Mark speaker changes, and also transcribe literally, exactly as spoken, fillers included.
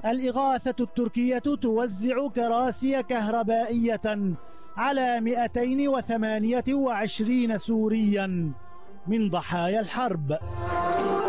Speaker 1: الإغاثة التركية توزع كراسي كهربائية على مئتين وثمانية وعشرين سوريا من ضحايا الحرب.